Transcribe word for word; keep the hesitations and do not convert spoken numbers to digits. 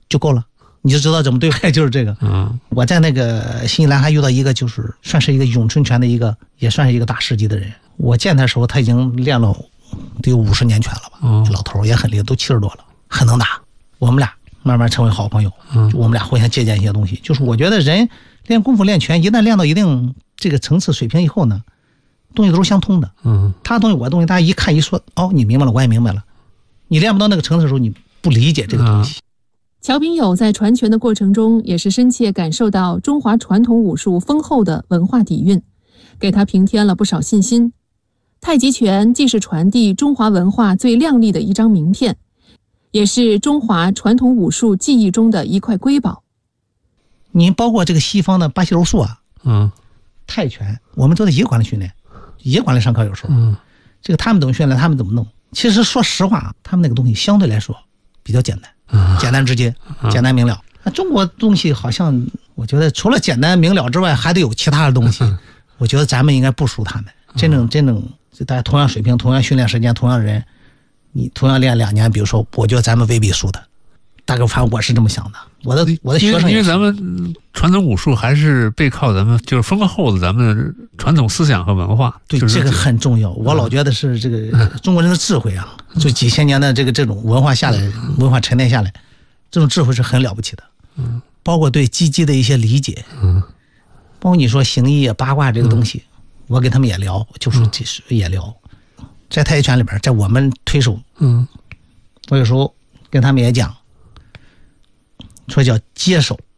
就够了，你就知道怎么对外，就是这个。 嗯， 我在那个新西兰还遇到一个，就是算是一个咏春拳的一个，也算是一个大师级的人。我见他的时候，他已经练了得有五十年拳了吧， 哦、 老头也很厉害，都七十多了，很能打。我们俩慢慢成为好朋友， 嗯， 我们俩互相借鉴一些东西。就是我觉得人练功夫练拳，一旦练到一定这个层次水平以后呢，东西都是相通的。 嗯， 他东西我的东西，大家一看一说，哦，你明白了，我也明白了。你练不到那个层次的时候，你不理解这个东西。 嗯、 乔炳友在传拳的过程中，也是深切感受到中华传统武术丰厚的文化底蕴，给他平添了不少信心。太极拳既是传递中华文化最亮丽的一张名片，也是中华传统武术技艺中的一块瑰宝。 你包括这个西方的巴西柔术啊， 嗯， 泰拳，我们都在一个馆里训练，一个馆里上课，有时候， 嗯， 这个他们怎么训练，他们怎么弄。其实说实话，他们那个东西相对来说比较简单， 嗯、 简单直接， 嗯、 简单明了。那中国东西好像，我觉得除了简单明了之外，还得有其他的东西。 嗯、 我觉得咱们应该不输他们，真正真正。大家同样水平，同样训练时间，同样人，你同样练两年，比如说，我觉得咱们未必输的。大概反正我是这么想的。我的我的学生， 因为咱们传统武术还是背靠咱们就是丰厚的咱们的传统思想和文化。 对， 就是、 这个很重要。我老觉得是这个中国人的智慧啊，就几千年的这个这种文化下来，文化沉淀下来，这种智慧是很了不起的。 嗯， 包括对积极的一些理解， 嗯， 包括你说形意啊、八卦这个东西。嗯，我跟他们也聊，就是也聊，在太极拳里边，在我们推手， 嗯， 我有时候跟他们也讲，说叫接手，